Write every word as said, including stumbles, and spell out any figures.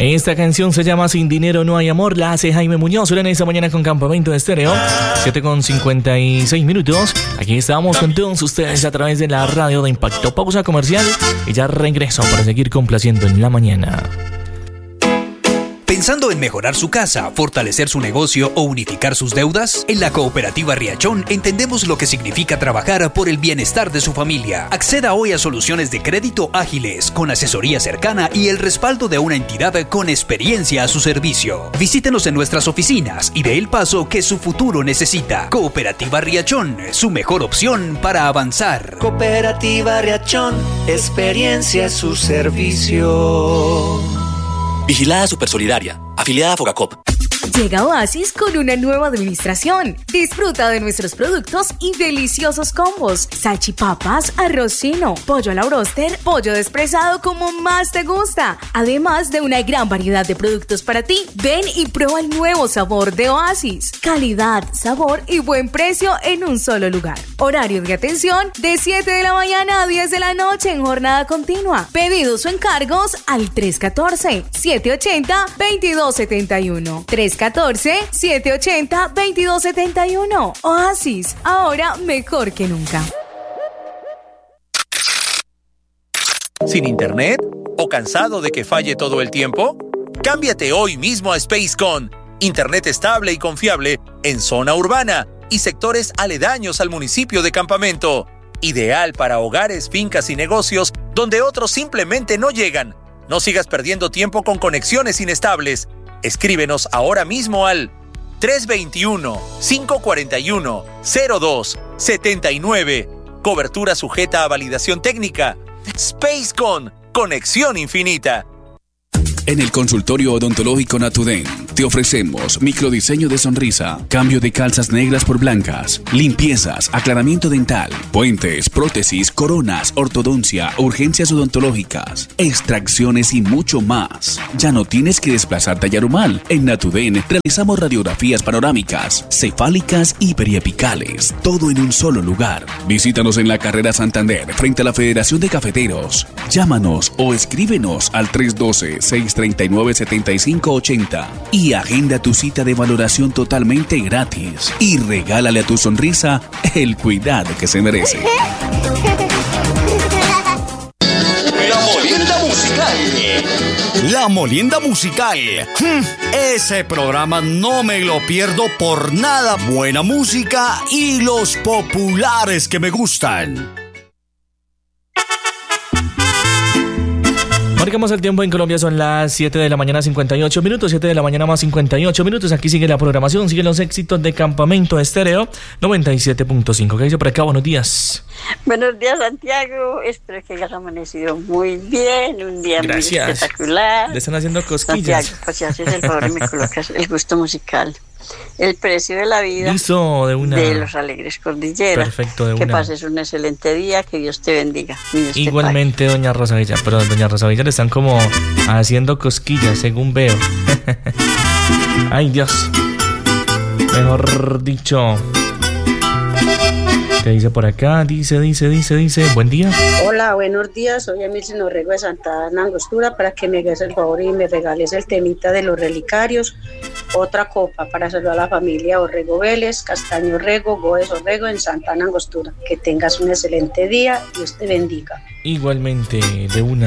Esta canción se llama Sin Dinero No Hay Amor, la hace Jaime Muñoz. En esta mañana con Campamento Estéreo, siete con cincuenta y seis minutos. Aquí estamos con todos ustedes a través de la radio de Impacto. Pausa comercial y ya regreso para seguir complaciendo en la mañana. ¿Pensando en mejorar su casa, fortalecer su negocio o unificar sus deudas? En la Cooperativa Riachón entendemos lo que significa trabajar por el bienestar de su familia. Acceda hoy a soluciones de crédito ágiles, con asesoría cercana y el respaldo de una entidad con experiencia a su servicio. Visítenos en nuestras oficinas y dé el paso que su futuro necesita. Cooperativa Riachón, su mejor opción para avanzar. Cooperativa Riachón, experiencia a su servicio. Vigilada Supersolidaria, afiliada a Fogacop. Llega Oasis con una nueva administración. Disfruta de nuestros productos y deliciosos combos. Salchipapas, arroz chino, pollo a la bróster, pollo despresado como más te gusta. Además de una gran variedad de productos para ti. Ven y prueba el nuevo sabor de Oasis. Calidad, sabor y buen precio en un solo lugar. Horario de atención de siete de la mañana a diez de la noche en jornada continua. Pedidos o encargos al tres uno cuatro, siete ocho cero, dos dos siete uno. tres uno cuatro, siete ocho cero, dos dos siete uno. Oasis, ahora mejor que nunca. ¿Sin internet? ¿O cansado de que falle todo el tiempo? Cámbiate hoy mismo a Spacecon. Internet estable y confiable en zona urbana y sectores aledaños al municipio de Campamento. Ideal para hogares, fincas y negocios donde otros simplemente no llegan. No sigas perdiendo tiempo con conexiones inestables. Escríbenos ahora mismo al tres dos uno, cinco cuatro uno, cero dos siete nueve. Cobertura sujeta a validación técnica. Spacecon, conexión infinita. En el consultorio odontológico Natuden te ofrecemos microdiseño de sonrisa, cambio de calzas negras por blancas, limpiezas, aclaramiento dental, puentes, prótesis, coronas, ortodoncia, urgencias odontológicas, extracciones y mucho más. Ya no tienes que desplazarte a Yarumal. En Natuden realizamos radiografías panorámicas, cefálicas y periapicales, todo en un solo lugar. Visítanos en la carrera Santander frente a la Federación de Cafeteros. Llámanos o escríbenos al tres uno dos, seis tres nueve, siete cinco ocho cero y agenda tu cita de valoración totalmente gratis y regálale a tu sonrisa el cuidado que se merece. La Molienda Musical. La Molienda Musical. Ese programa no me lo pierdo por nada. Buena música y los populares que me gustan. Marcamos el tiempo en Colombia, son las siete de la mañana cincuenta y ocho minutos, siete de la mañana más cincuenta y ocho minutos. Aquí sigue la programación, siguen los éxitos de Campamento Estéreo noventa y siete punto cinco. ¿Qué dice por acá? Buenos días. Buenos días, Santiago. Espero que hayas amanecido muy bien, un día Gracias. Muy espectacular. Le están haciendo cosquillas. Santiago, pues si haces el favor y me colocas el gusto musical. El precio de la vida. Listo, de una. De los Alegres Cordillera. Perfecto, de que una. Que pases un excelente día, que Dios te bendiga. Dios Igualmente, te doña Rosa Villa, pero doña Rosa Villa le están como haciendo cosquillas, según veo. Ay, Dios. Mejor dicho. ¿Qué dice por acá? Dice, dice, dice, dice. Buen día. Hola, buenos días. Soy Emilce Orrego de Santa Ana Angostura para que me hagas el favor y me regales el temita de los relicarios. Otra copa para saludar a la familia Orrego Vélez, Castaño Orrego, Gómez Orrego en Santa Ana Angostura. Que tengas un excelente día. Dios te bendiga. Igualmente, de una.